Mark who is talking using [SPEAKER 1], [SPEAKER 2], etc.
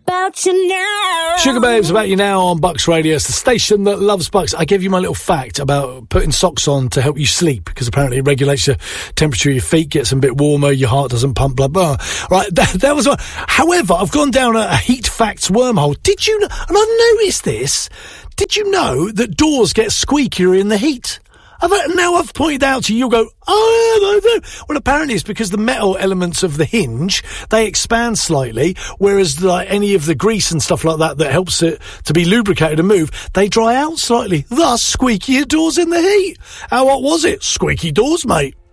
[SPEAKER 1] about you now.
[SPEAKER 2] Sugar Babes, About You Now on Bucks Radio. It's the station that loves Bucks. I gave you my little fact about putting socks on to help you sleep, because apparently it regulates the temperature of your feet, gets them a bit warmer, your heart doesn't pump, blah, blah. Right, that was one. However, I've gone down a heat facts wormhole. Did you know, and I've noticed this, did you know that doors get squeakier in the heat? Now I've pointed out to you, you'll go, oh, well, apparently it's because the metal elements of the hinge, they expand slightly, whereas like any of the grease and stuff like that helps it to be lubricated and move, they dry out slightly, thus squeakier doors in the heat. What was it? Squeaky doors, mate.